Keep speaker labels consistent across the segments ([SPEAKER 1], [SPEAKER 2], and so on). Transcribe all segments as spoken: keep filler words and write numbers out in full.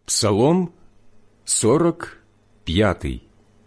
[SPEAKER 1] Псалом сорок п'ятий.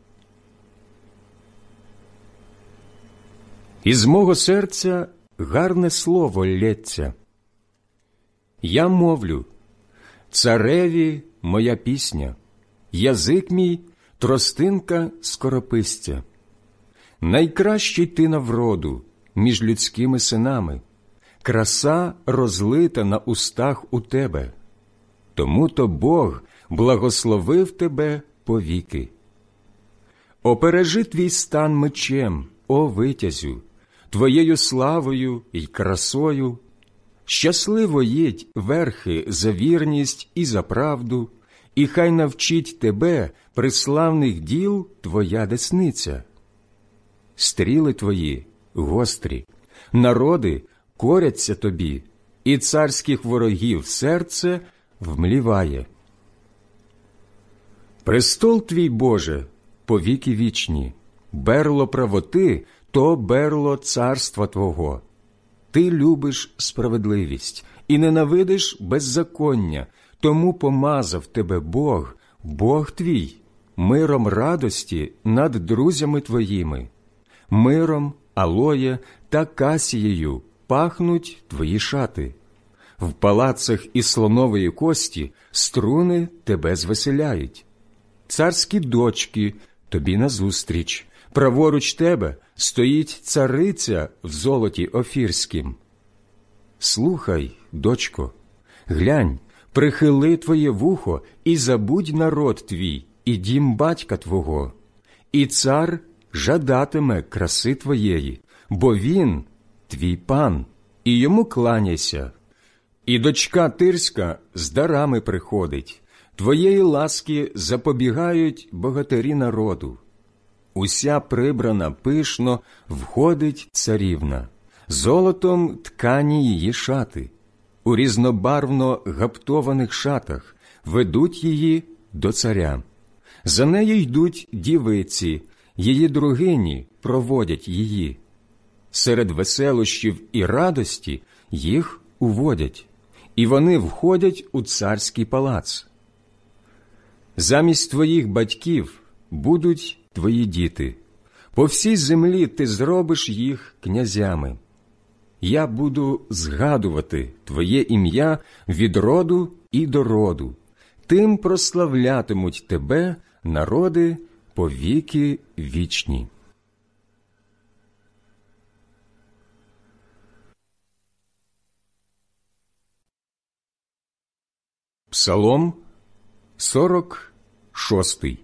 [SPEAKER 1] Із мого серця гарне слово лється. Я мовлю: цареві моя пісня, язик мій – тростинка скорописця. Найкращий ти на вроду між людськими синами, краса розлита на устах у тебе. Тому-то Бог благословив тебе повіки. Опережи твій стан мечем, о витязю, твоєю славою й красою. Щасливо їдь верхи за вірність і за правду, і хай навчить тебе преславних діл твоя десниця. Стріли твої гострі, народи коряться тобі, і царських ворогів серце вмліває. Престол твій, Боже, повіки вічні, берло правоти – то берло царства Твого. Ти любиш справедливість і ненавидиш беззаконня, тому помазав тебе Бог, Бог твій, миром радості над друзями твоїми. Миром, алоє та касією пахнуть твої шати. В палацах із слонової кості струни тебе звеселяють. Царські дочки тобі назустріч, праворуч тебе стоїть цариця в золоті офірськім. Слухай, дочко, глянь, прихили твоє вухо і забудь народ твій і дім батька твого. І цар жадатиме краси твоєї, бо він твій пан, і йому кланяйся. І дочка тирська з дарами приходить, твоєї ласки запобігають богатирі народу. Уся прибрана пишно входить царівна, золотом ткані її шати, у різнобарвно гаптованих шатах ведуть її до царя. За нею йдуть дівиці, її другині проводять її. Серед веселощів і радості їх уводять, і вони входять у царський палац. Замість твоїх батьків будуть твої діти, по всій землі ти зробиш їх князями. Я буду згадувати твоє ім'я від роду і до роду, тим прославлятимуть тебе народи по віки вічні. Псалом сорок шостий.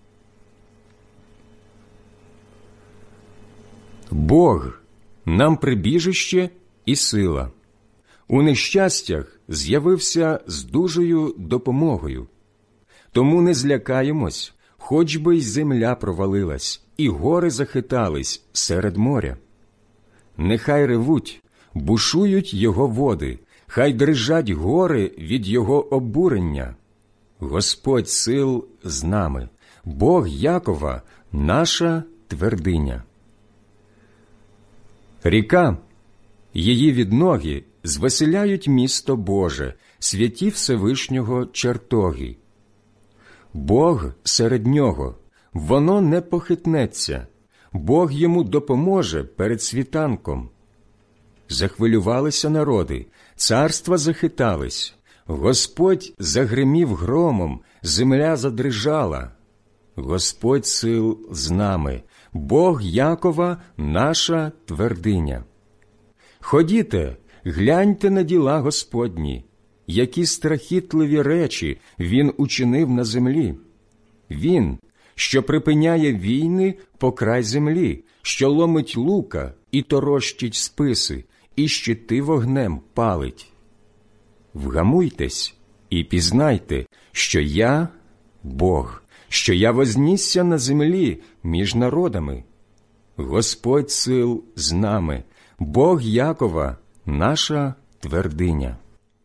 [SPEAKER 1] Бог – нам прибіжище і сила. У нещастях з'явився з дужою допомогою. Тому не злякаємось, хоч би й земля провалилась, і гори захитались серед моря. Нехай ревуть, бушують його води, хай дрижать гори від його обурення. Господь сил з нами, Бог Якова – наша твердиня. Ріка, її відноги звеселяють місто Боже, святі Всевишнього чертоги. Бог серед нього, воно не похитнеться, Бог йому допоможе перед світанком. Захвилювалися народи, царства захитались, Господь загримів громом, земля задрижала. Господь сил з нами, Бог Якова – наша твердиня. Ходіте, гляньте на діла Господні, які страхітливі речі Він учинив на землі. Він, що припиняє війни по край землі, що ломить лука і торощить списи, і щити вогнем палить. Вгамуйтесь і пізнайте, що я – Бог, що я вознісся на землі між народами. Господь сил з нами, Бог Якова – наша твердиня.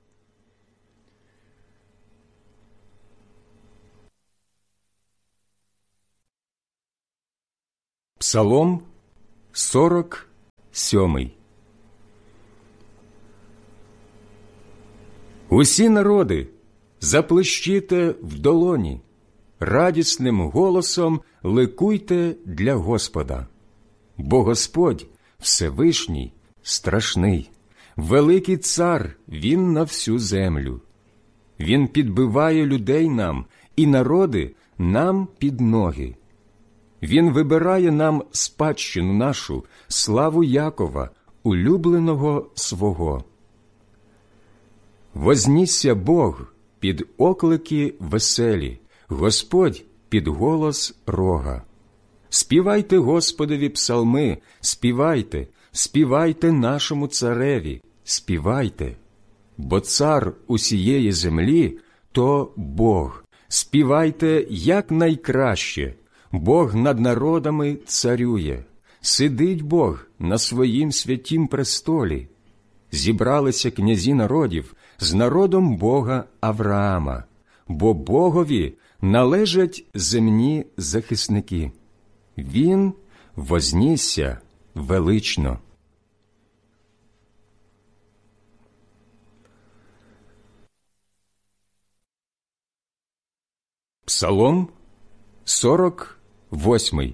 [SPEAKER 1] Псалом сорок сьомий. Усі народи, заплещіте в долоні, радісним голосом ликуйте для Господа. Бо Господь Всевишній, страшний, великий цар Він на всю землю. Він підбиває людей нам і народи нам під ноги. Він вибирає нам спадщину нашу, славу Якова, улюбленого свого. Вознісся Бог під оклики веселі, Господь під голос рога. Співайте Господові псалми, співайте, співайте нашому цареві, співайте. Бо цар усієї землі – то Бог. Співайте якнайкраще. Бог над народами царює. Сидить Бог на своїм святім престолі. Зібралися князі народів з народом Бога Авраама, бо Богові належать земні захисники. Він вознісся велично. Псалом сорок восьмий.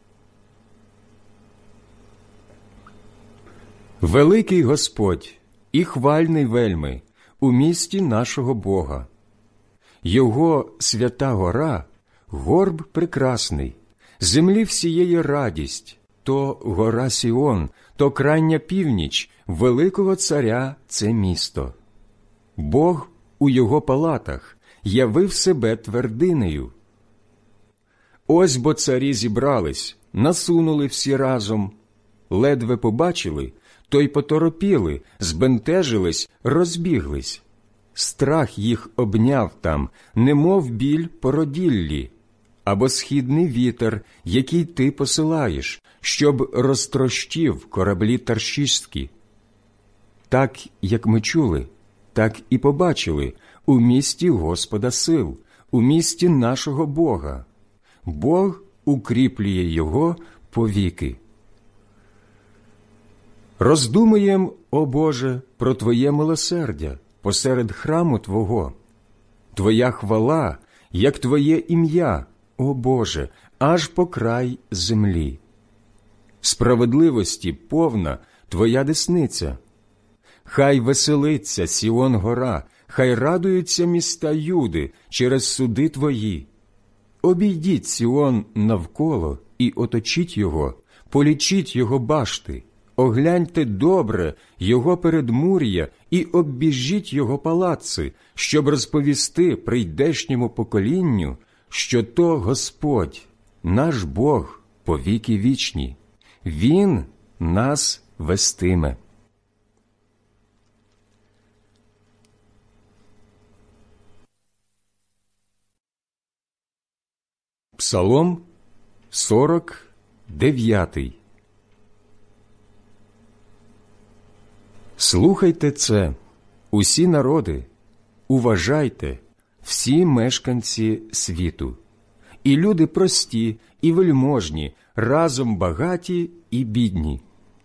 [SPEAKER 1] Великий Господь і хвальний вельми у місті нашого Бога. Його свята гора – горб прекрасний, землі всієї радість, то гора Сіон, то крайня північ великого царя це місто. Бог у його палатах явив себе твердинею. Ось бо царі зібрались, насунули всі разом, ледве побачили, то й поторопіли, збентежились, розбіглись. Страх їх обняв там, немов біль породіллі, або східний вітер, який ти посилаєш, щоб розтрощив кораблі таршишські. Так, як ми чули, так і побачили у місті Господа сил, у місті нашого Бога. Бог укріплює його повіки. Роздумуєм, о Боже, про Твоє милосердя посеред храму Твого. Твоя хвала, як Твоє ім'я, о Боже, аж по край землі. Справедливості повна Твоя десниця. Хай веселиться Сіон гора, хай радуються міста Юди через суди Твої. Обійдіть Сіон навколо і оточіть його, полічіть його башти, огляньте добре його передмур'я і оббіжіть його палаци, щоб розповісти прийдешньому поколінню, що то Господь, наш Бог, повіки вічні. Він нас вестиме. Псалом сорок дев'ятий. Слухайте це, усі народи, уважайте, всі мешканці світу, і люди прості, і вельможні, разом багаті і бідні.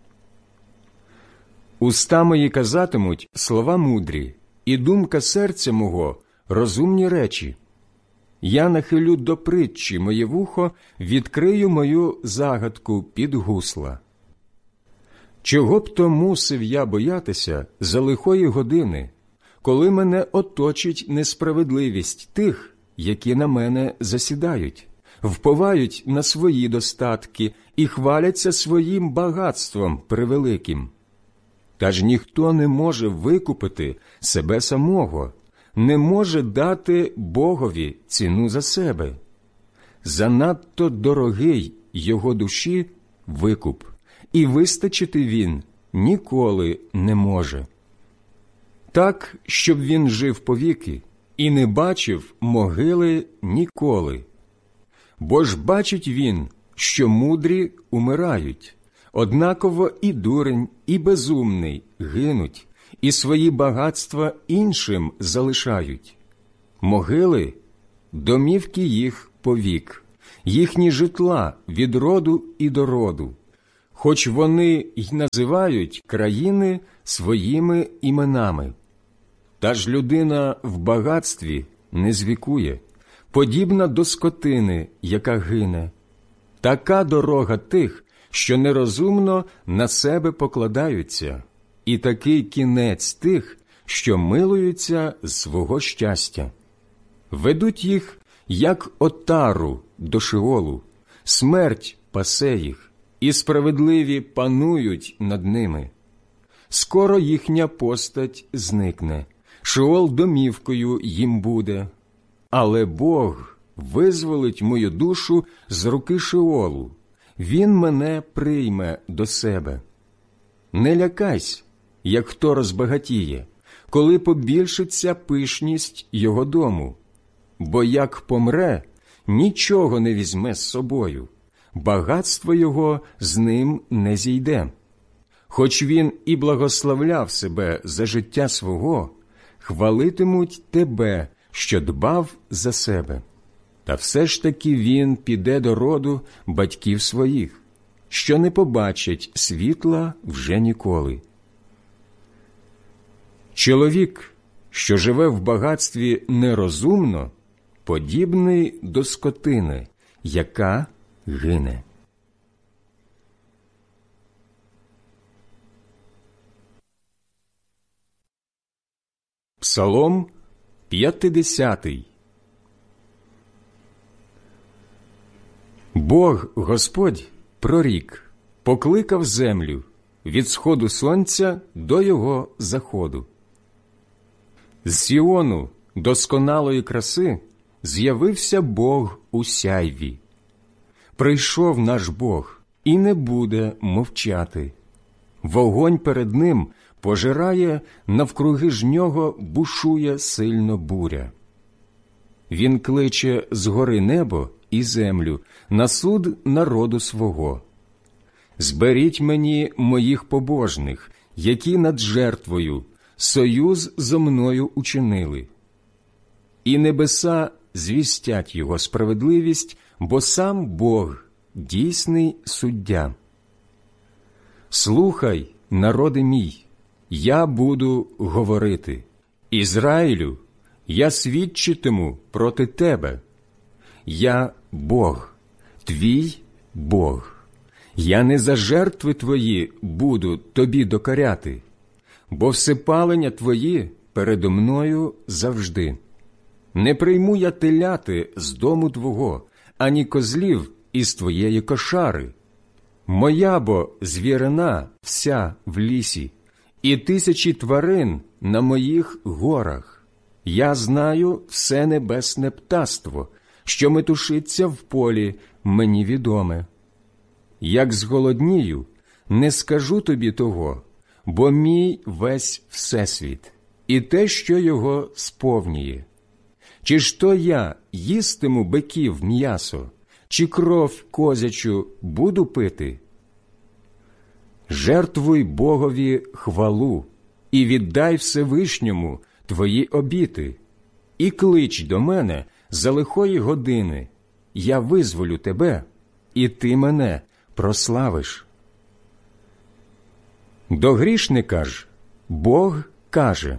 [SPEAKER 1] Уста мої казатимуть слова мудрі, і думка серця мого – розумні речі. Я нахилю до притчі моє вухо, відкрию мою загадку під гусла. Чого б то мусив я боятися за лихої години, коли мене оточить несправедливість тих, які на мене засідають, вповають на свої достатки і хваляться своїм багатством превеликим? Та ж ніхто не може викупити себе самого, не може дати Богові ціну за себе. Занадто дорогий його душі викуп, і вистачити він ніколи не може. Так, щоб він жив повіки і не бачив могили ніколи. Бо ж бачить він, що мудрі умирають, однаково і дурень, і безумний гинуть, і свої багатства іншим залишають. Могили – домівки їх повік, їхні житла від роду і до роду, хоч вони й називають країни своїми іменами. Та ж людина в багатстві не звікує, подібна до скотини, яка гине. Така дорога тих, що нерозумно на себе покладаються, і такий кінець тих, що милуються свого щастя. Ведуть їх, як отару до Шеолу, смерть пасе їх, і справедливі панують над ними. Скоро їхня постать зникне, Шеол домівкою їм буде. Але Бог визволить мою душу з руки Шеолу, Він мене прийме до себе. Не лякайся, як хто розбагатіє, коли побільшиться пишність його дому. Бо як помре, нічого не візьме з собою, багатство його з ним не зійде. Хоч він і благословляв себе за життя свого, хвалитимуть тебе, що дбав за себе. Та все ж таки він піде до роду батьків своїх, що не побачать світла вже ніколи. Чоловік, що живе в багатстві нерозумно, подібний до скотини, яка гине. Псалом п'ятдесятий. Бог Господь прорік, покликав землю від сходу сонця до його заходу. З Сіону досконалої краси з'явився Бог у сяйві. Прийшов наш Бог і не буде мовчати. Вогонь перед ним пожирає, навкруги ж нього бушує сильно буря. Він кличе згори небо і землю на суд народу свого. Зберіть мені моїх побожних, які над жертвою союз зо мною учинили. І небеса звістять його справедливість, бо сам Бог – дійсний суддя. Слухай, народи мій, я буду говорити. Ізраїлю, я свідчитиму проти тебе. Я Бог, твій Бог. Я не за жертви твої буду тобі докоряти, бо всепалення твої передо мною завжди. Не прийму я теляти з дому твого, ані козлів із твоєї кошари. Моя бо звірина вся в лісі, і тисячі тварин на моїх горах. Я знаю все небесне птаство, що метушиться в полі, мені відоме. Як зголоднію, не скажу тобі того, бо мій весь всесвіт, і те, що його сповнює. Чи ж то я їстиму биків м'ясо, чи кров козячу буду пити? Жертвуй Богові хвалу, і віддай Всевишньому твої обіти, і клич до мене за лихої години, я визволю тебе, і ти мене прославиш. До грішника ж Бог каже: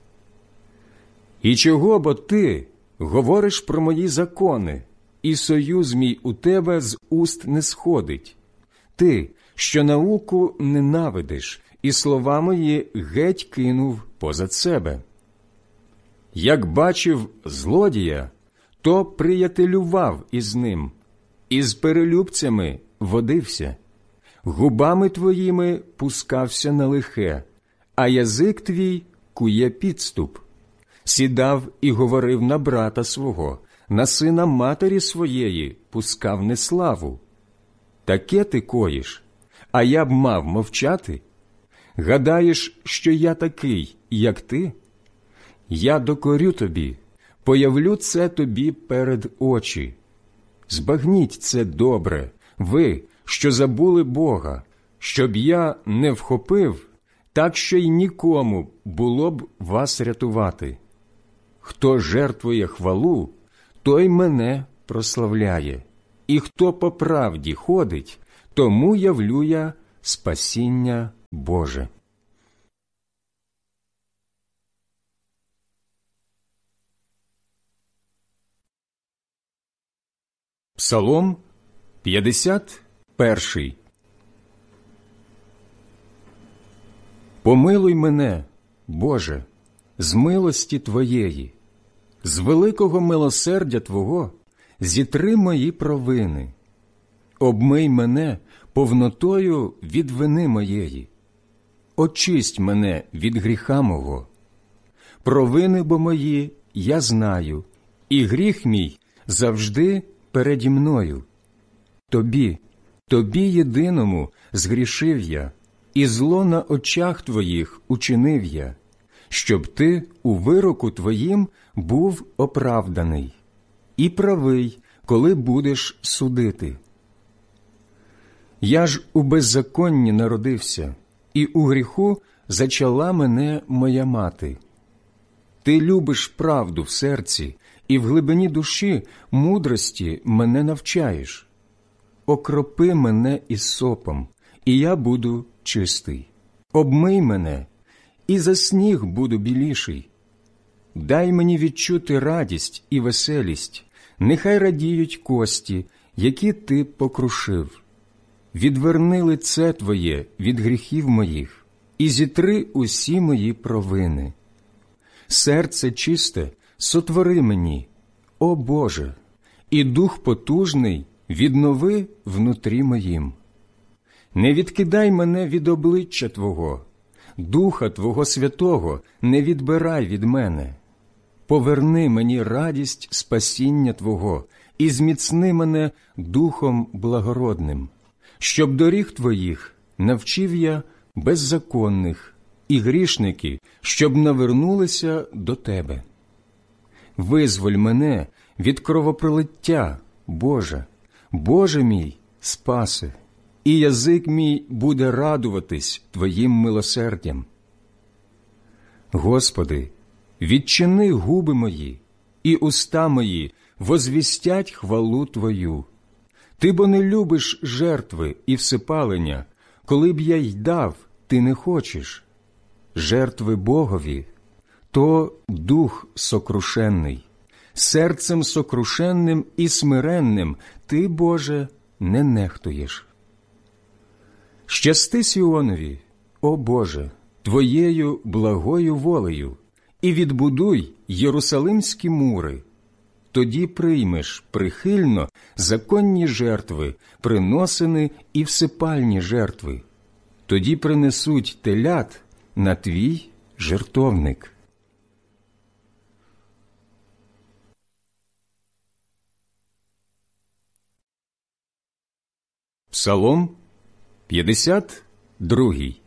[SPEAKER 1] «І чого бо ти говориш про мої закони, і союз мій у тебе з уст не сходить? Ти, що науку ненавидиш, і слова мої геть кинув позад себе. Як бачив злодія, то приятелював із ним, і з перелюбцями водився. Губами твоїми пускався на лихе, а язик твій кує підступ. Сідав і говорив на брата свого, на сина матері своєї пускав неславу. Таке ти коїш, а я б мав мовчати? Гадаєш, що я такий, як ти? Я докорю тобі, появлю це тобі перед очі. Збагніть це добре, ви, що забули Бога, щоб я не вхопив, так що й нікому було б вас рятувати. Хто жертвує хвалу, той мене прославляє, і хто по правді ходить, тому явлю я спасіння Боже». Псалом п'ятдесят перший. Помилуй мене, Боже, з милості Твоєї, з великого милосердя Твого зітри мої провини. Обмий мене повнотою від вини моєї. Очисть мене від гріха мого. Провини бо мої я знаю, і гріх мій завжди переді мною. Тобі, Тобі єдиному згрішив я, і зло на очах Твоїх учинив я, щоб Ти у вироку Твоїм був оправданий і правий, коли будеш судити. Я ж у беззаконні народився, і у гріху зачала мене моя мати. Ти любиш правду в серці, і в глибині душі мудрості мене навчаєш. Окропи мене ізсопом, і я буду чистий. Обмий мене, і за сніг буду біліший. Дай мені відчути радість і веселість, нехай радіють кості, які ти покрушив. Відверни лице Твоє від гріхів моїх, і зітри усі мої провини. Серце чисте сотвори мені, о Боже, і дух потужний віднови внутрі моїм. Не відкидай мене від обличчя Твого, Духа Твого Святого не відбирай від мене. Поверни мені радість спасіння Твого і зміцни мене Духом благородним, щоб доріг Твоїх навчив я беззаконних, і грішники, щоб навернулися до Тебе. Визволь мене від кровопролиття, Боже, Боже мій, спаси, і язик мій буде радуватись Твоїм милосердям. Господи, відчини губи мої, і уста мої возвістять хвалу Твою. Ти бо не любиш жертви і всипалення, коли б я й дав, ти не хочеш. Жертви Богові – то дух сокрушенний, серцем сокрушенним і смиренним ти, Боже, не нехтуєш. Щасти Сіонові, о Боже, Твоєю благою волею, і відбудуй Єрусалимські мури. Тоді приймеш прихильно законні жертви, приносини і всипальні жертви. Тоді принесуть телят на Твій жертовник. Псалом п'ятдесят другий.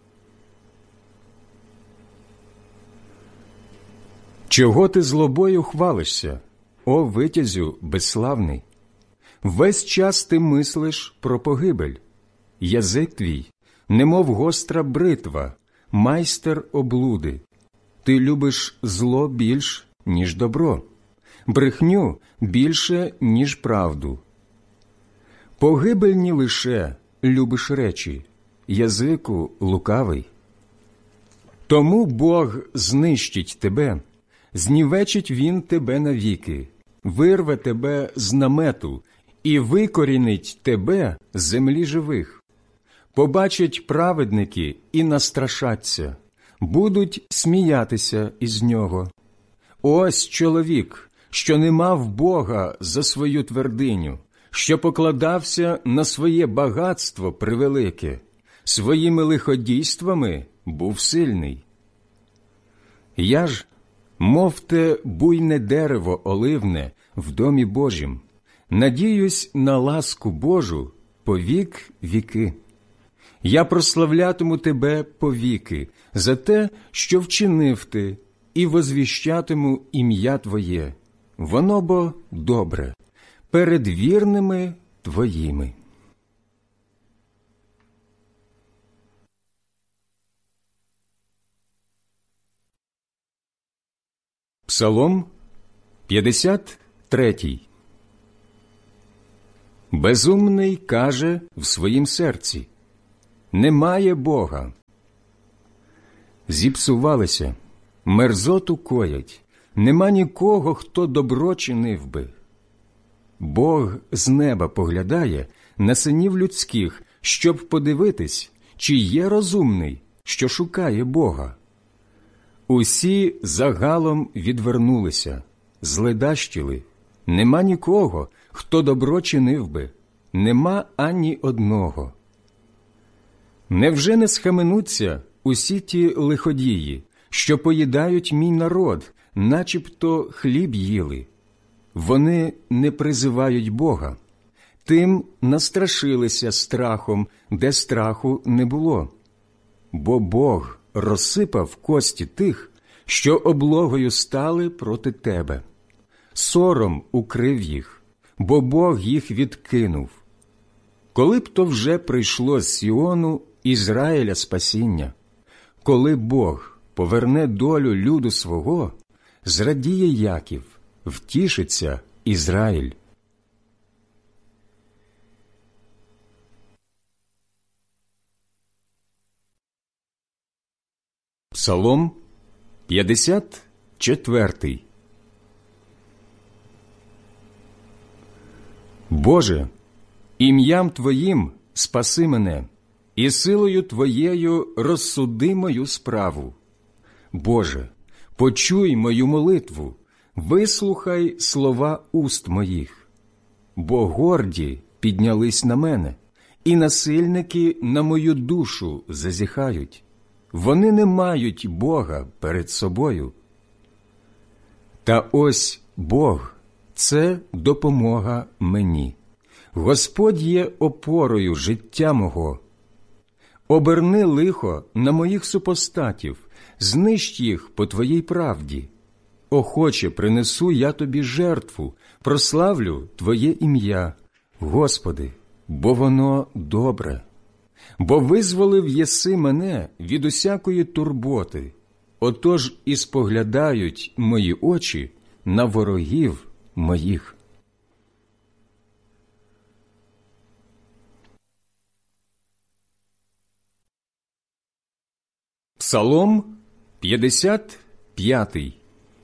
[SPEAKER 1] Чого ти злобою хвалишся, о витязю безславний? Весь час ти мислиш про погибель. Язик твій, немов гостра бритва, майстер облуди. Ти любиш зло більш, ніж добро, брехню більше, ніж правду. Погибельні лише любиш речі, язику лукавий. Тому Бог знищить тебе, знівечить Він тебе навіки, вирве тебе з намету і викорінить тебе з землі живих. Побачать праведники і настрашаться, будуть сміятися із нього. Ось чоловік, що не мав Бога за свою твердиню, що покладався на своє багатство превелике, своїми лиходійствами був сильний. Я ж, мов те буйне дерево оливне в домі Божім, надіюсь на ласку Божу по вік віки. Я прославлятиму тебе повіки за те, що вчинив ти, і возвіщатиму ім'я Твоє. Воно бо добре, перед вірними Твоїми. Псалом п'ятдесят третій. Безумний каже в своїм серці: немає Бога. Зіпсувалися, мерзоту коять, нема нікого, хто добро чинив би. Бог з неба поглядає на синів людських, щоб подивитись, чи є розумний, що шукає Бога. Усі загалом відвернулися, зледащили. Нема нікого, хто добро чинив би, нема ані одного. Невже не схаменуться усі ті лиходії, що поїдають мій народ, начебто хліб їли? Вони не призивають Бога. Тим настрашилися страхом, де страху не було. Бо Бог розсипав кості тих, що облогою стали проти тебе. Сором укрив їх, бо Бог їх відкинув. Коли б то вже прийшло з Сіону Ізраїля спасіння, коли Бог поверне долю люду свого, зрадіє Яків, втішиться Ізраїль. Псалом п'ятдесят четвертий. Боже, ім'ям Твоїм спаси мене, і силою Твоєю розсуди мою справу. Боже, почуй мою молитву, вислухай слова уст моїх. Бо горді піднялись на мене, і насильники на мою душу зазіхають. Вони не мають Бога перед собою. Та ось Бог – це допомога мені. Господь є опорою життя мого. Оберни лихо на моїх супостатів, знищ їх по Твоїй правді. Охоче принесу я Тобі жертву, прославлю Твоє ім'я, Господи, бо воно добре. Бо визволив єси мене від усякої турботи, отож і споглядають мої очі на ворогів моїх. Псалом п'ятдесят п'ятий.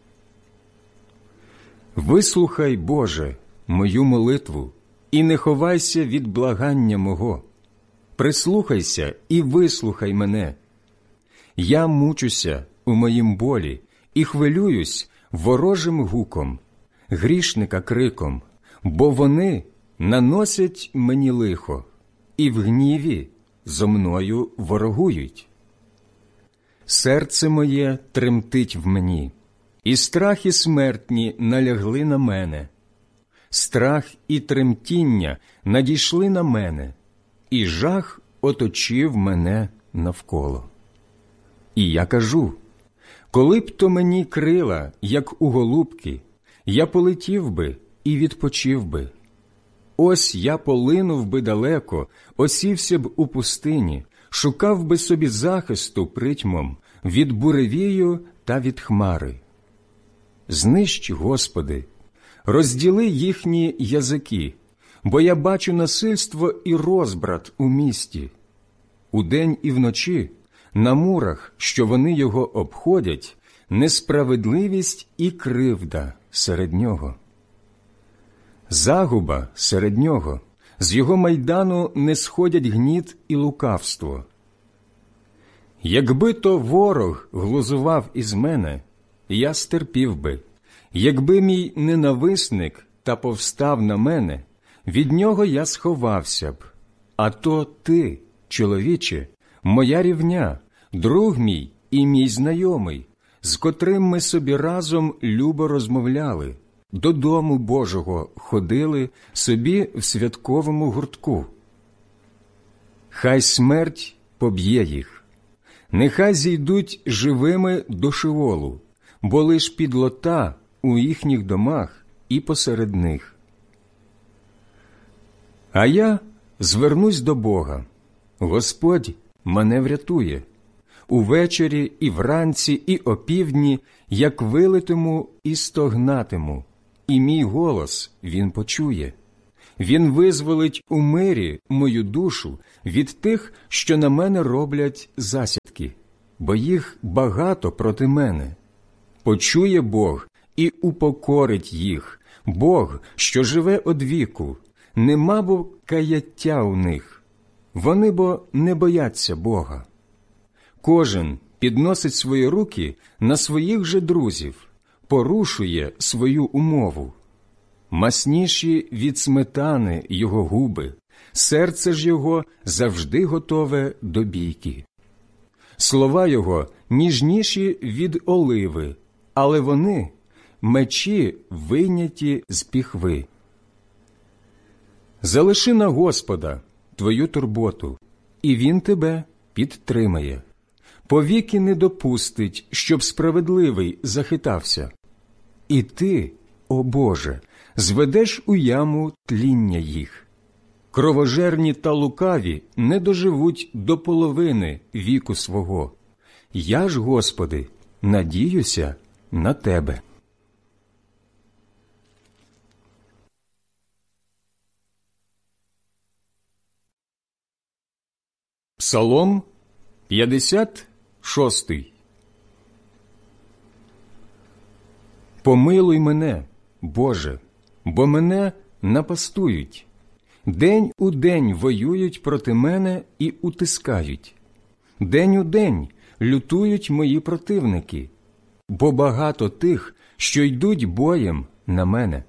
[SPEAKER 1] Вислухай, Боже, мою молитву, і не ховайся від благання мого. Прислухайся і вислухай мене. Я мучуся у моїм болі і хвилююсь ворожим гуком, грішника криком, бо вони наносять мені лихо, і в гніві зо мною ворогують. Серце моє тремтить в мені, і страхи смертні налягли на мене. Страх і тремтіння надійшли на мене, і жах оточив мене навколо. І я кажу, коли б то мені крила, як у голубки, я полетів би і відпочив би. Ось я полинув би далеко, осівся б у пустині, шукав би собі захисту притьмом від буревію та від хмари. Знищ, Господи, розділи їхні язики, бо я бачу насильство і розбрат у місті. Удень і вночі на мурах, що вони його обходять, несправедливість і кривда серед нього. Загуба серед нього, з його майдану не сходять гніт і лукавство. Якби то ворог глузував із мене, я стерпів би. Якби мій ненависник та повстав на мене, від нього я сховався б. А то ти, чоловіче, моя рівня, друг мій і мій знайомий, з котрим ми собі разом любо розмовляли, до дому Божого ходили собі в святковому гуртку. Хай смерть поб'є їх, нехай зійдуть живими до Шеолу, бо лиш підлота у їхніх домах і посеред них. А я звернусь до Бога. Господь мене врятує. Увечері і вранці, і опівдні, як вилитиму і стогнатиму, і мій голос він почує. Він визволить у мирі мою душу від тих, що на мене роблять засідки, бо їх багато проти мене. Почує Бог і упокорить їх, Бог, що живе одвіку, нема бо каяття у них. Вони бо не бояться Бога. Кожен підносить свої руки на своїх же друзів, порушує свою умову. Масніші від сметани його губи, серце ж його завжди готове до бійки. Слова його ніжніші від оливи, але вони – мечі, вийняті з піхви. Залиши на Господа твою турботу, і Він тебе підтримає. Повіки не допустить, щоб справедливий захитався. І ти, о Боже, зведеш у яму тління їх. Кровожерні та лукаві не доживуть до половини віку свого. Я ж, Господи, надіюся на Тебе. Псалом п'ятдесят шостий. Помилуй мене, Боже, бо мене напастують. День у день воюють проти мене і утискають. День у день лютують мої противники, бо багато тих, що йдуть боєм на мене.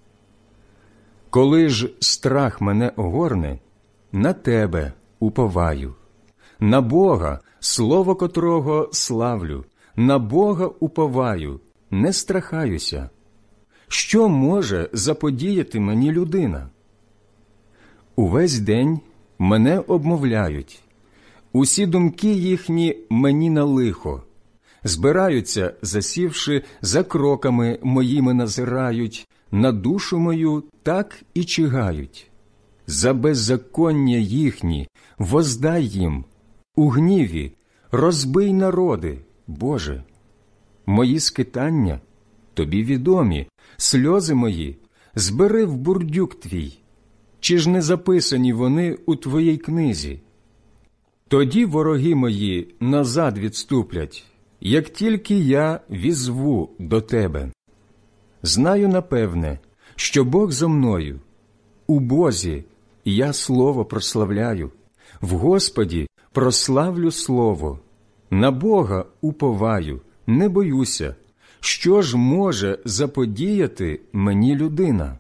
[SPEAKER 1] Коли ж страх мене огорне, на Тебе уповаю, на Бога, слово котрого славлю, на Бога уповаю, не страхаюся. Що може заподіяти мені людина? Увесь день мене обмовляють, усі думки їхні мені на лихо. Збираються, засівши, за кроками моїми назирають, на душу мою так і чигають. За беззаконня їхні воздай їм, у гніві розбий народи, Боже. Мої скитання тобі відомі, сльози мої збери в бурдюк твій. Чи ж не записані вони у твоїй книзі? Тоді вороги мої назад відступлять, як тільки я візву до тебе. Знаю напевне, що Бог зо мною. У Бозі я слово прославляю, в Господі прославлю слово. На Бога уповаю, не боюся. Що ж може заподіяти мені людина?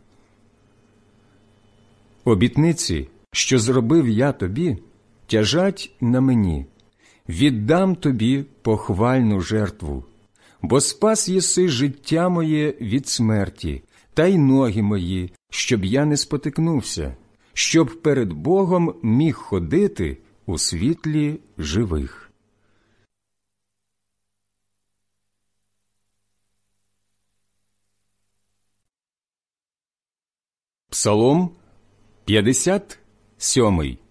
[SPEAKER 1] Обітниці, що зробив я тобі, тяжать на мені. Віддам тобі похвальну жертву, бо спас єси життя моє від смерті, та й ноги мої, щоб я не спотикнувся, щоб перед Богом міг ходити у світлі живих. Псалом п'ятдесят сьомий.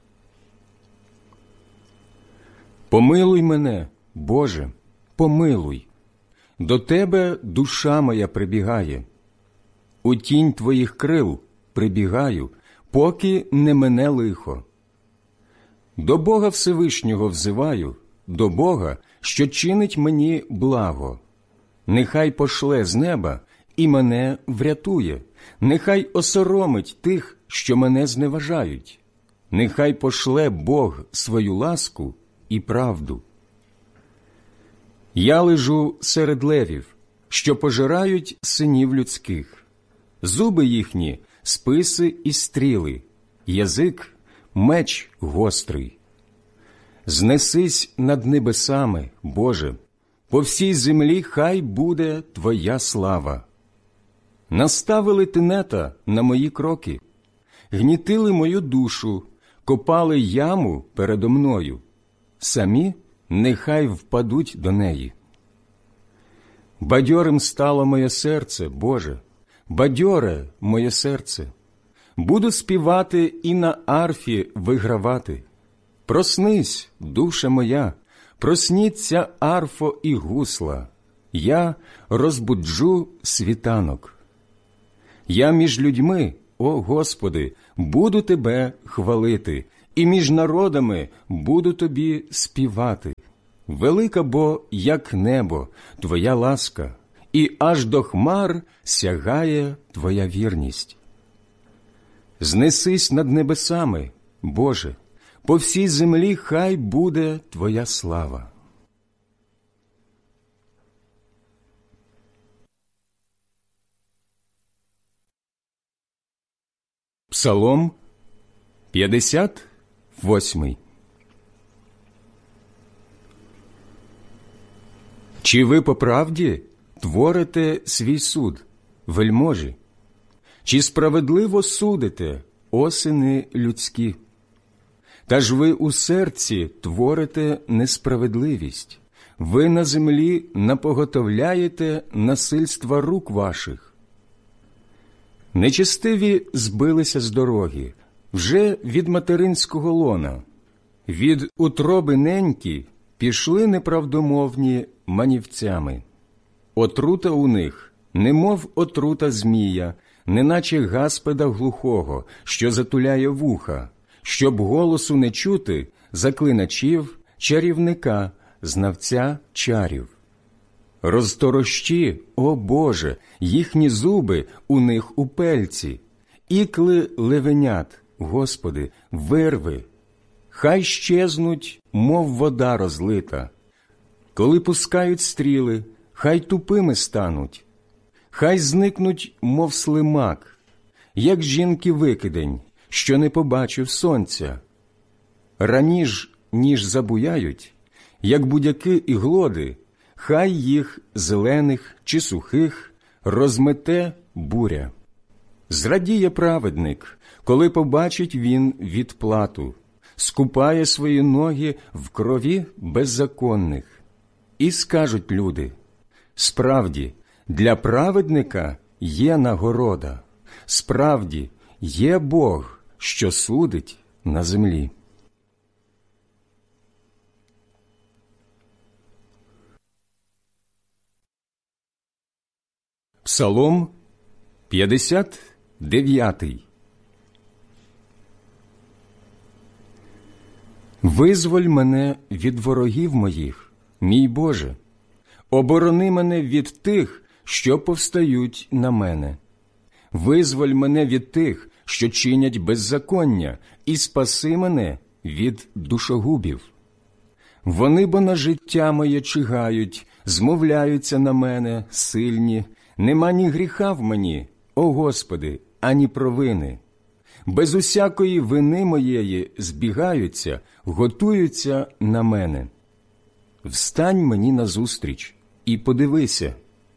[SPEAKER 1] Помилуй мене, Боже, помилуй. До Тебе душа моя прибігає. У тінь Твоїх крил прибігаю, поки не мене лихо. До Бога Всевишнього взиваю, до Бога, що чинить мені благо. Нехай пошле з неба і мене врятує. Нехай осоромить тих, що мене зневажають. Нехай пошле Бог свою ласку і правду. Я лежу серед левів, що пожирають синів людських. Зуби їхні – списи і стріли, язик – меч гострий. Знесись над небесами, Боже, по всій землі хай буде Твоя слава. Наставили тенета на мої кроки, гнітили мою душу, копали яму передо мною. Самі нехай впадуть до неї. Бадьорим стало моє серце, Боже, бадьоре моє серце. Буду співати і на арфі вигравати. Проснись, душа моя, просніться арфо і гусла. Я розбуджу світанок. Я між людьми, о Господи, буду Тебе хвалити, і між народами буду Тобі співати. Велика бо, як небо, Твоя ласка, і аж до хмар сягає твоя вірність. Знесись над небесами, Боже, по всій землі хай буде твоя слава. Псалом п'ятдесят восьмий. Чи ви по правді творите свій суд, вельможі? Чи справедливо судите, о сини людські? Та ж ви у серці творите несправедливість, ви на землі напоготовляєте насильства рук ваших. Нечестиві збилися з дороги, вже від материнського лона, від утроби неньки пішли неправдомовні манівцями. Отрута у них, немов отрута змія, неначе гаспеда глухого, що затуляє вуха, щоб голосу не чути заклиначів, чарівника, знавця чарів. Розторощі, о Боже, їхні зуби у них у пельці, ікли левенят, Господи, вирви. Хай щезнуть, мов вода розлита. Коли пускають стріли, хай тупими стануть. Хай зникнуть, мов слимак, як жінки-викидень, що не побачив сонця. Раніж, ніж забуяють, як будяки і глоди, хай їх, зелених чи сухих, розмете буря. Зрадіє праведник, коли побачить він відплату, скупає свої ноги в крові беззаконних. І скажуть люди: справді, для праведника є нагорода, справді, є Бог, що судить на землі. Псалом п'ятдесят дев'ятий. Визволь мене від ворогів моїх, мій Боже, оборони мене від тих, що повстають на мене. Визволь мене від тих, що чинять беззаконня, і спаси мене від душогубів. Вони бо на життя моє чигають, змовляються на мене, сильні. Нема ні гріха в мені, о Господи, ані провини. Без усякої вини моєї збігаються, готуються на мене. Встань мені назустріч і подивися.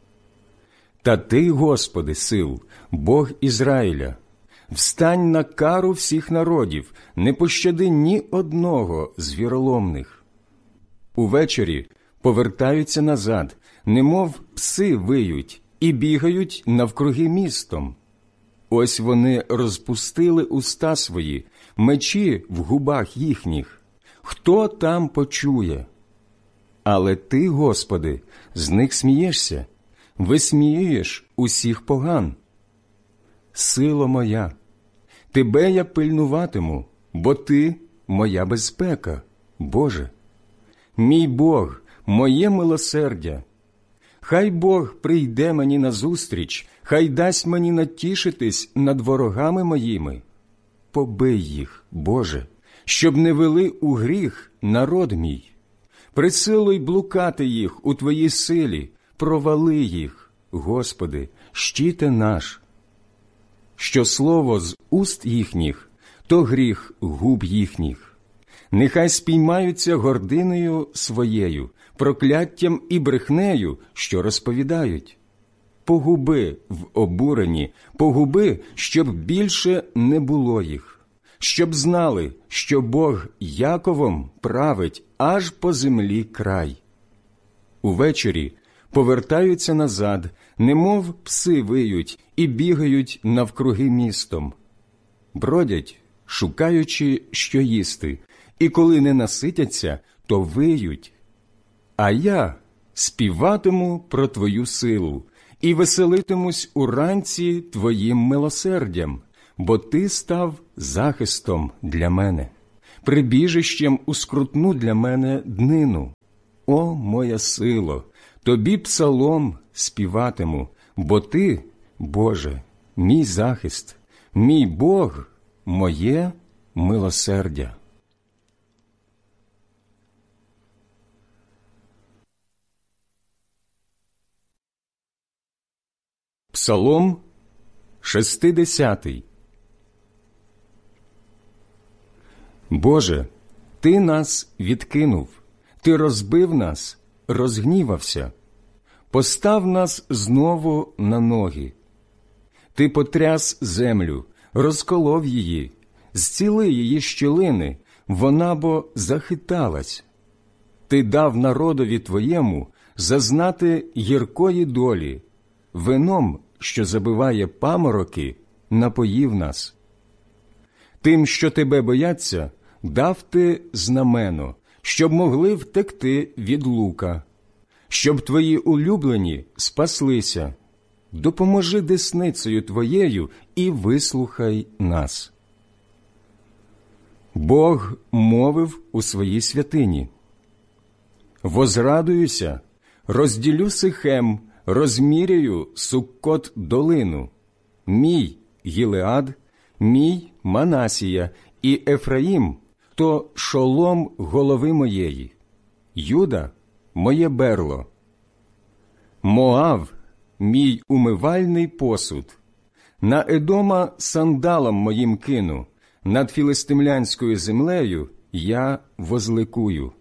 [SPEAKER 1] Та Ти, Господи, сил, Бог Ізраїля, встань на кару всіх народів, не пощади ні одного з віроломних. Увечері повертаються назад, немов пси виють, і бігають навкруги містом. Ось вони розпустили уста свої, мечі в губах їхніх. Хто там почує? Але Ти, Господи, з них смієшся, висміюєш усіх поган. Сило моя, Тебе я пильнуватиму, бо Ти – моя безпека, Боже. Мій Бог, моє милосердя. Хай Бог прийде мені назустріч, хай дасть мені натішитись над ворогами моїми. Побий їх, Боже, щоб не вели у гріх народ мій. Присилуй блукати їх у Твоїй силі, провали їх, Господи, щите наш. Що слово з уст їхніх, то гріх губ їхніх. Нехай спіймаються гординою своєю, прокляттям і брехнею, що розповідають. Погуби в обуренні, погуби, щоб більше не було їх, щоб знали, що Бог Яковом править аж по землі край. Увечері повертаються назад, немов пси виють і бігають навкруги містом. Бродять, шукаючи, що їсти, і коли не наситяться, то виють. А я співатиму про Твою силу і веселитимусь уранці Твоїм милосердям, бо Ти став захистом для мене, прибіжищем у скрутну для мене днину. О, моя сило, Тобі псалом співатиму, бо Ти, Боже, мій захист, мій Бог, моє милосердя. Псалом шестидесятий. Боже, Ти нас відкинув, Ти розбив нас, розгнівався. Постав нас знову на ноги. Ти потряс землю, розколов її, зціли її щілини, вона бо захиталась. Ти дав народові Твоєму зазнати гіркої долі, вином, що забиває памороки, напоїв нас. Тим, що Тебе бояться, дав Ти знамено, щоб могли втекти від лука, щоб Твої улюблені спаслися. Допоможи десницею Твоєю і вислухай нас. Бог мовив у своїй святині: «Возрадуюся, розділю Сихем, розміряю Суккот долину. Мій Гілеад, мій Манасія і Ефраїм – то шолом голови моєї, Юда – моє берло. Моав – мій умивальний посуд. На Едома сандалом моїм кину, над філистимлянською землею я возликую.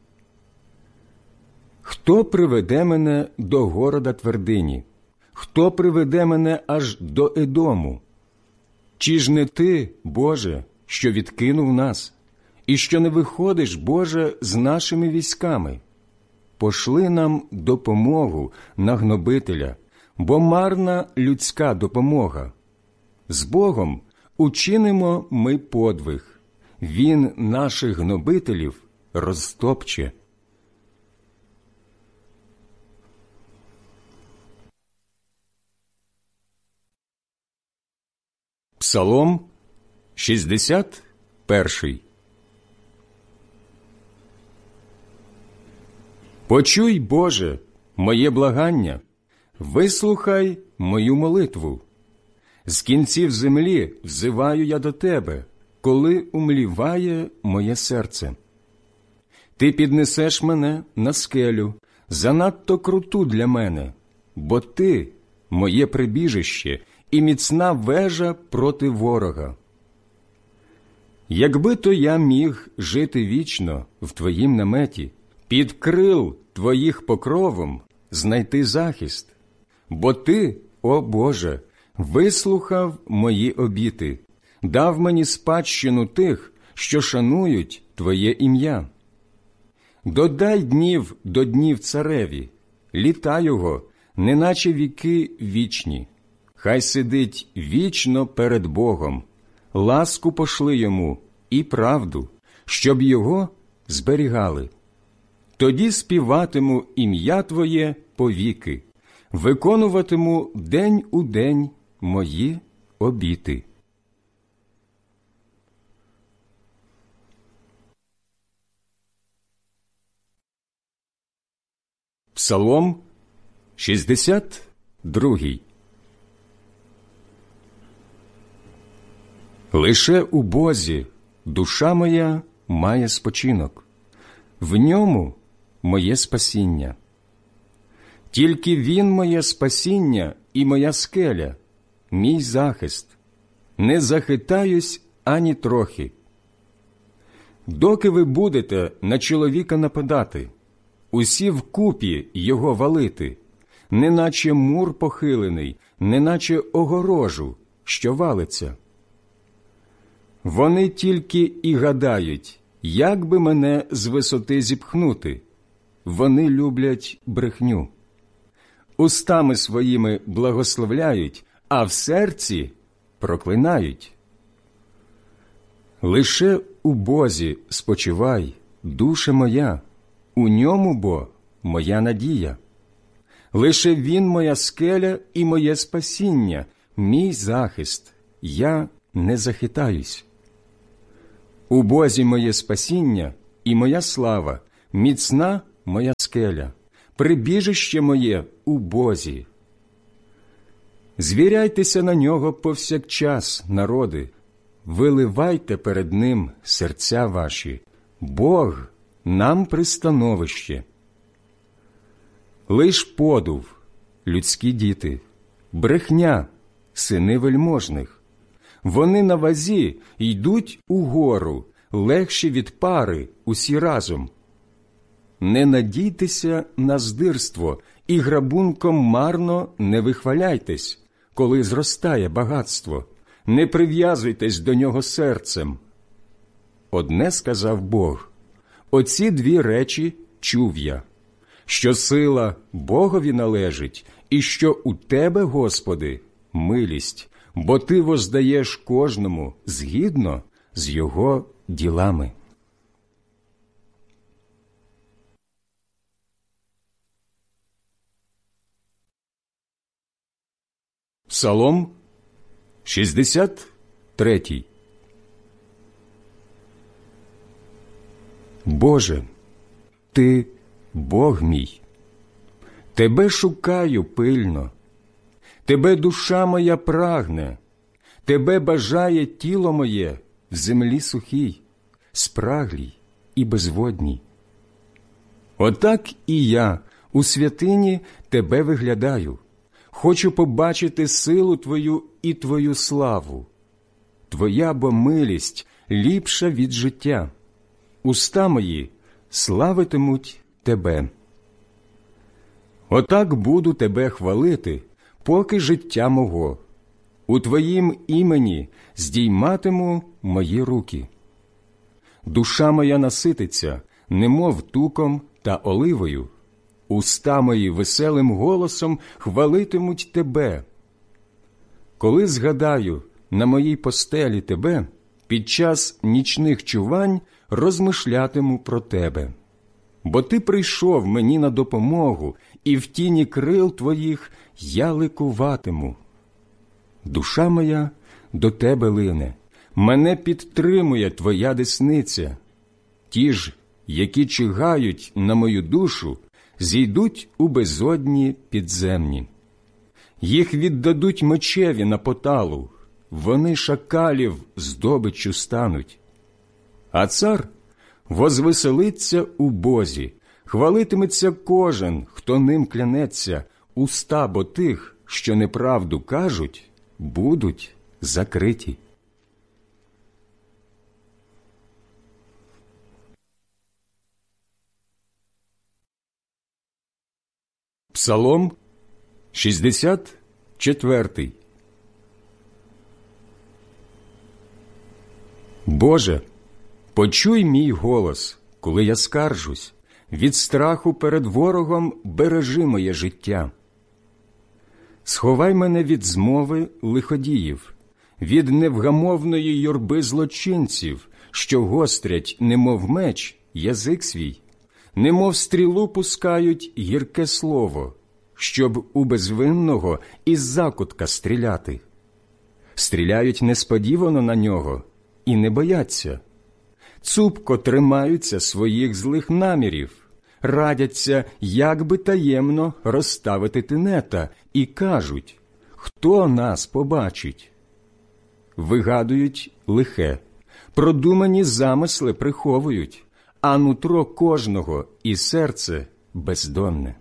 [SPEAKER 1] Хто приведе мене до города твердині? Хто приведе мене аж до Едому? Чи ж не Ти, Боже, що відкинув нас, і що не виходиш, Боже, з нашими військами? Пошли нам допомогу на гнобителя, бо марна людська допомога. З Богом учинимо ми подвиг, Він наших гнобителів розтопче». Псалом шістдесят перший. Почуй, Боже, моє благання, вислухай мою молитву. З кінців землі взиваю я до Тебе, коли умліває моє серце. Ти піднесеш мене на скелю, занадто круту для мене, бо Ти – моє прибіжище і міцна вежа проти ворога. Якби то я міг жити вічно в Твоїм наметі, під крил Твоїх покровом знайти захист, бо Ти, о Боже, вислухав мої обіти, дав мені спадщину тих, що шанують Твоє ім'я. Додай днів до днів цареві, літа його, неначе віки вічні. Хай сидить вічно перед Богом, ласку пошли йому і правду, щоб його зберігали. Тоді співатиму ім'я Твоє повіки, виконуватиму день у день мої обіти. Псалом шістдесят другий. Лише у Бозі душа моя має спочинок, в ньому моє спасіння. Тільки Він моє спасіння і моя скеля, мій захист. Не захитаюсь ані трохи. Доки ви будете на чоловіка нападати, усі вкупі його валити, неначе мур похилений, неначе огорожу, що валиться. Вони тільки і гадають, як би мене з висоти зіпхнути. Вони люблять брехню. Устами своїми благословляють, а в серці проклинають. Лише у Бозі спочивай, душе моя, у ньому бо моя надія. Лише Він моя скеля і моє спасіння, мій захист, я не захитаюсь. У Бозі моє спасіння і моя слава, міцна моя скеля. прибіжище моє у Бозі. Звіряйтеся на нього повсякчас, народи, виливайте перед ним серця ваші. Бог нам пристановище. Лиш подув, людські діти, брехня, сини вельможних. Вони на вазі йдуть угору, легші від пари усі разом. Не надійтеся на здирство і грабунком марно не вихваляйтесь, коли зростає багатство. Не прив'язуйтесь до нього серцем. Одне сказав Бог, оці дві речі чув я, що сила Богові належить, і що у Тебе, Господи, милість, бо Ти воздаєш кожному згідно з його ділами. Псалом шістдесят третій. Боже, Ти – Бог мій, Тебе шукаю пильно, Тебе душа моя прагне, Тебе бажає тіло моє в землі сухій, спраглій і безводній. Отак і я у святині Тебе виглядаю, хочу побачити силу Твою і Твою славу. Твоя бо милість ліпша від життя. Уста мої славитимуть Тебе. Отак буду Тебе хвалити, поки життя мого. У Твоїм імені здійматиму мої руки. Душа моя насититься, немов туком та оливою. Уста мої веселим голосом хвалитимуть Тебе. Коли згадаю на моїй постелі Тебе, під час нічних чувань розмишлятиму про Тебе. Бо Ти прийшов мені на допомогу, і в тіні крил Твоїх я ликуватиму. Душа моя до Тебе лине, мене підтримує Твоя десниця. Ті ж, які чигають на мою душу, зійдуть у безодні підземні. Їх віддадуть мечеві на поталу, вони шакалів здобиччю стануть. А цар возвеселиться у Бозі, хвалитиметься кожен, хто ним клянеться, уста бо тих, що неправду кажуть, будуть закриті. Псалом шістдесят четвертий. Боже, почуй мій голос, коли я скаржусь, від страху перед ворогом бережи моє життя. Сховай мене від змови лиходіїв, від невгамовної юрби злочинців, що гострять, немов меч, язик свій, немов стрілу пускають гірке слово, щоб у безвинного із закутка стріляти. Стріляють несподівано на нього і не бояться. Цупко тримаються своїх злих намірів, радяться, як би таємно розставити тенета, і кажуть, хто нас побачить. Вигадують лихе, продумані замисли приховують, а нутро кожного і серце бездонне.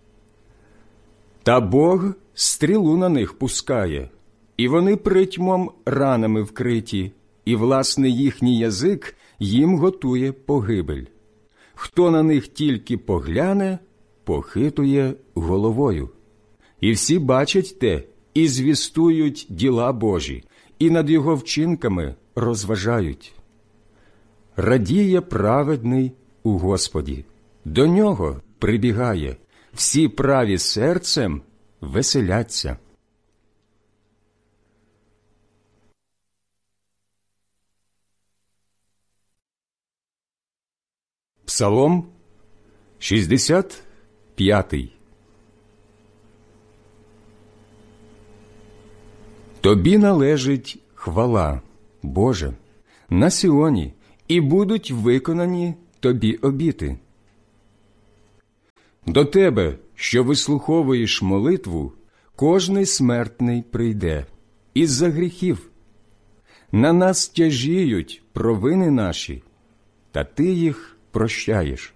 [SPEAKER 1] Та Бог стрілу на них пускає, і вони притьмом ранами вкриті, і, власне, їхній язик їм готує погибель. Хто на них тільки погляне, похитує головою. І всі бачать те, і звістують діла Божі, і над його вчинками розважають. Радіє праведний у Господі, до нього прибігає, всі праві серцем веселяться. Псалом шістдесят п'ятий. Тобі належить хвала, Боже, на Сіоні, і будуть виконані Тобі обіти. До тебе, що вислуховуєш молитву, кожний смертний прийде із-за гріхів. На нас тяжіють провини наші, та ти їх прощаєш.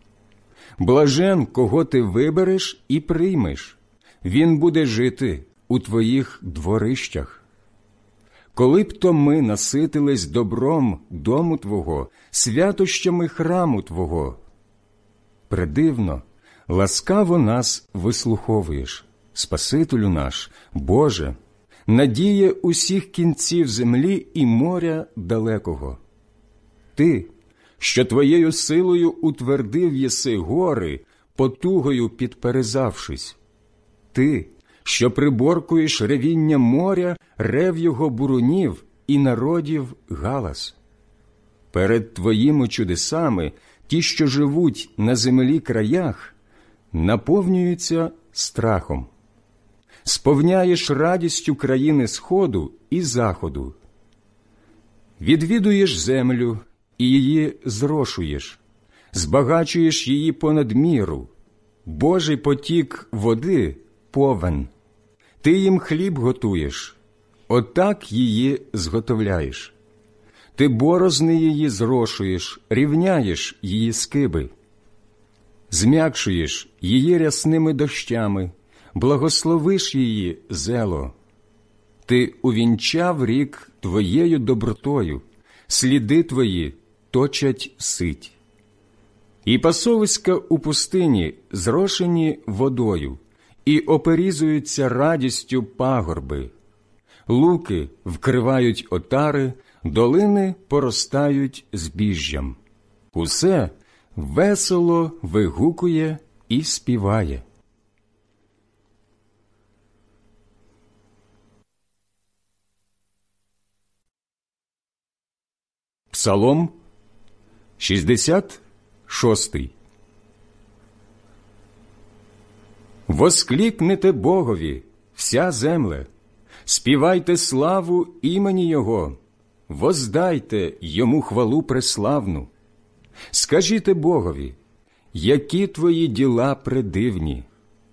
[SPEAKER 1] Блажен, кого ти вибереш і приймеш, він буде жити у твоїх дворищах. Коли б то ми наситились добром дому Твого, святощами храму Твого. Предивно, ласкаво нас вислуховуєш, Спасителю наш, Боже, надія усіх кінців землі і моря далекого. Ти, що Твоєю силою утвердив єси гори, потугою підперезавшись. Ти, що приборкуєш ревіння моря, рев його бурунів і народів галас. Перед Твоїми чудесами ті, що живуть на землі краях, наповнюються страхом. Сповняєш радістю країни сходу і заходу. Відвідуєш землю і її зрошуєш, збагачуєш її понад міру. Божий потік води – повен. Ти їм хліб готуєш, отак її зготовляєш. Ти борозни її зрошуєш, рівняєш її скиби. Зм'якшуєш її рясними дощами, благословиш її зело. Ти увінчав рік Твоєю добротою, сліди Твої точать сить. І пасовиська у пустині зрошені водою, і оперізуються радістю пагорби. Луки вкривають отари, долини поростають збіжжям. Усе весело вигукує і співає. Псалом шістдесят шостий. Воскликнете Богові, вся земле, співайте славу імені Його, воздайте Йому хвалу преславну. Скажіте Богові, які Твої діла предивні.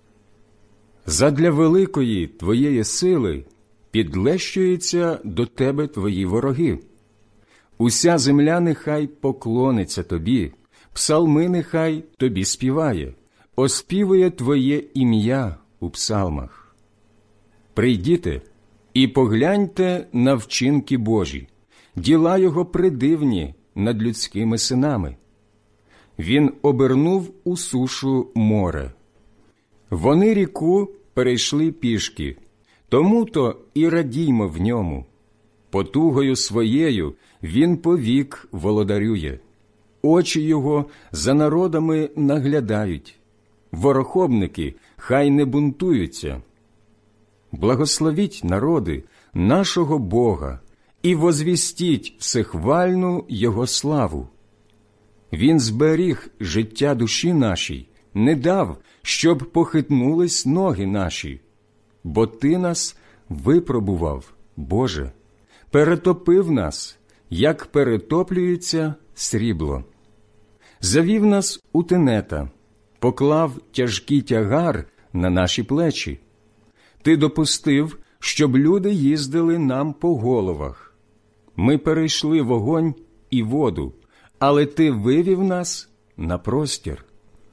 [SPEAKER 1] Задля великої Твоєї сили підлещуються до Тебе Твої вороги. Уся земля нехай поклониться Тобі, псалми нехай Тобі співає, оспівує Твоє ім'я у псалмах. Прийдіте і погляньте на вчинки Божі, діла Його придивні над людськими синами. Він обернув у сушу море. Вони ріку перейшли пішки, тому-то і радіймо в ньому. Потугою своєю він повік володарює. Очі його за народами наглядають. Ворохобники хай не бунтуються. Благословіть народи нашого Бога і возвістіть всехвальну Його славу. Він зберіг життя душі нашій, не дав, щоб похитнулись ноги наші. Бо Ти нас випробував, Боже, перетопив нас, як перетоплюється срібло. Завів нас у тенета, поклав тяжкий тягар на наші плечі. Ти допустив, щоб люди їздили нам по головах. Ми перейшли вогонь і воду, але Ти вивів нас на простір.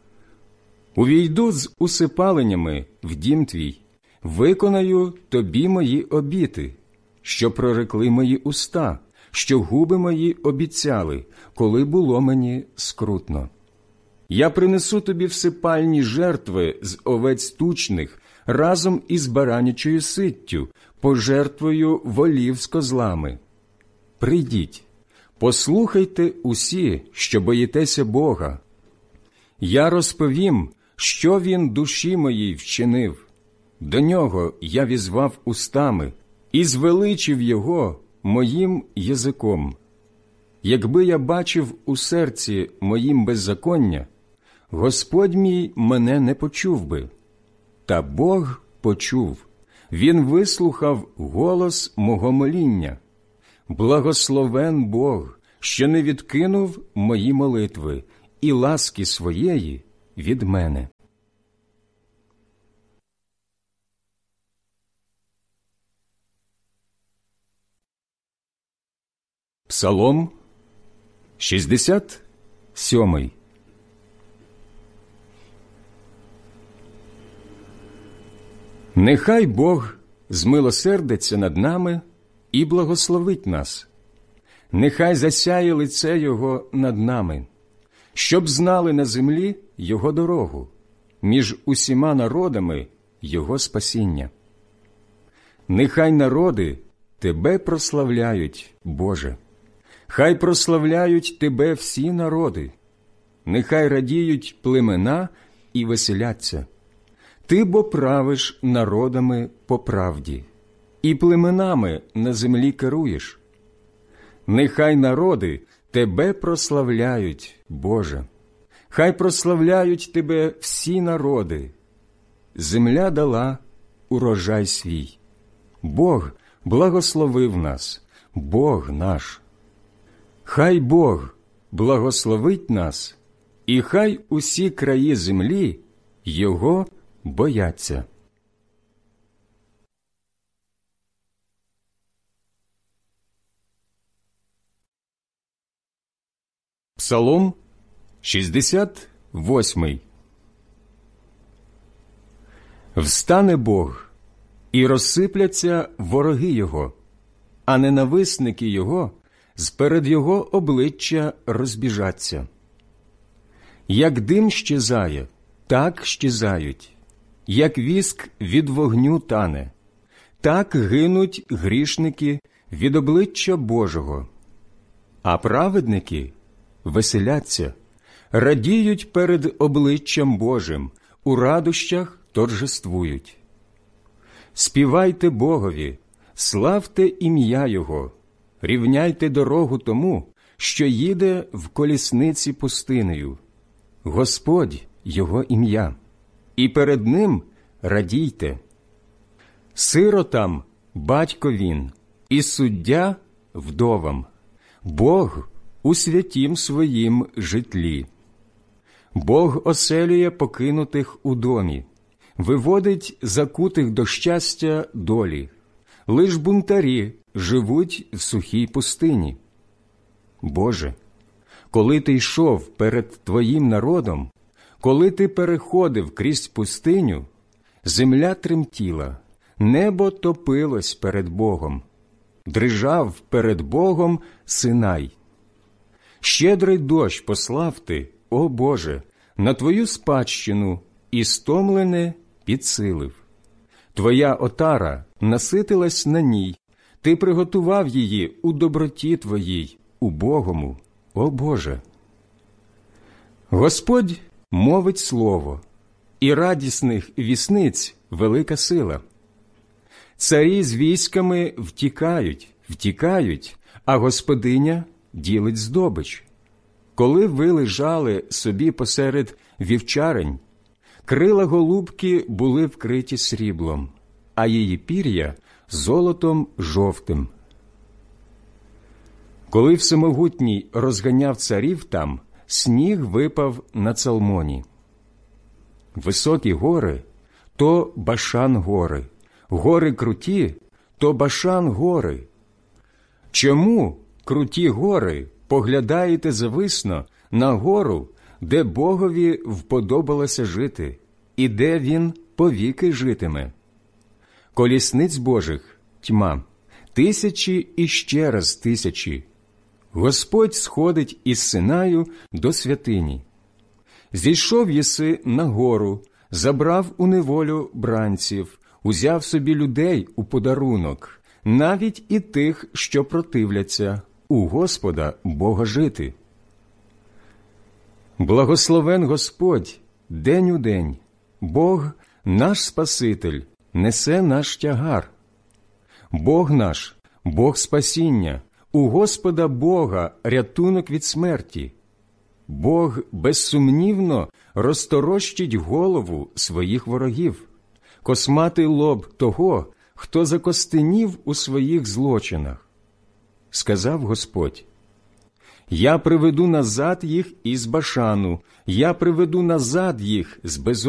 [SPEAKER 1] Увійду з усипаленнями в дім Твій, виконаю Тобі мої обіти, що прорекли мої уста, що губи мої обіцяли, коли було мені скрутно. Я принесу Тобі всипальні жертви з овець тучних разом із баранячою ситтю, пожертвою волів з козлами. Прийдіть, послухайте усі, що боїтеся Бога. Я розповім, що Він душі моїй вчинив. До Нього я візвав устами і звеличив Його моїм язиком. Якби я бачив у серці моїм беззаконня, Господь мій мене не почув би. Та Бог почув, Він вислухав голос мого моління. Благословен Бог, що не відкинув мої молитви і ласки своєї від мене. Псалом шістдесят сьомий. Нехай Бог змилосердиться над нами і благословить нас. Нехай засяє лице Його над нами, щоб знали на землі Його дорогу, між усіма народами Його спасіння. Нехай народи Тебе прославляють, Боже. Хай прославляють Тебе всі народи. Нехай радіють племена і веселяться. Ти бо правиш народами по правді, і племенами на землі керуєш. Нехай народи Тебе прославляють, Боже. Хай прославляють Тебе всі народи. Земля дала урожай свій. Бог благословив нас, Бог наш. Хай Бог благословить нас, і хай усі краї землі Його бояться. Псалом шістдесят восьмий. Встане Бог, і розсипляться вороги Його, а ненависники Його зперед Його обличчя розбіжаться. Як дим щезає, так щезають, як віск від вогню тане, так гинуть грішники від обличчя Божого. А праведники веселяться, радіють перед обличчям Божим, у радощах торжествують. Співайте Богові, славте ім'я Його, рівняйте дорогу тому, що їде в колісниці пустинею. Господь – Його ім'я, і перед Ним радійте. Сиротам – батько Він, і суддя – вдовам, Бог у святім своїм житлі. Бог оселює покинутих у домі, виводить закутих до щастя долі. Лиш бунтарі живуть в сухій пустині. Боже, коли Ти йшов перед Твоїм народом, коли Ти переходив крізь пустиню, земля тремтіла, небо топилось перед Богом, дрижав перед Богом Синай. Щедрий дощ послав Ти, о Боже, на Твою спадщину, і стомлене підсилив. Твоя отара наситилась на ній, Ти приготував її у доброті Твоїй, убогому, о Боже. Господь мовить слово, і радісних вісниць велика сила. Царі з військами втікають, втікають, а господиня ділить здобич. Коли ви лежали собі посеред вівчарень, крила голубки були вкриті сріблом, а її пір'я – золотом жовтим. Коли Всемогутній розганяв царів там, сніг випав на Цалмоні. Високі гори – то Башан-гори, гори круті – то Башан-гори. Чому, круті гори, поглядаєте зависно на гору, де Богові вподобалося жити, і де Він повіки житиме? Колісниць Божих – тьма, тисячі і ще раз тисячі. Господь сходить із Синаю до святині. Зійшов єси на гору, забрав у неволю бранців, узяв собі людей у подарунок, навіть і тих, що противляться, у Господа Бога жити. Благословен Господь день у день, Бог, наш Спаситель, несе наш тягар. Бог наш, Бог спасіння, у Господа Бога рятунок від смерті. Бог безсумнівно розторощить голову своїх ворогів, косматий лоб того, хто закостенів у своїх злочинах. Сказав Господь: «Я приведу назад їх із Башану, я приведу назад їх з безодні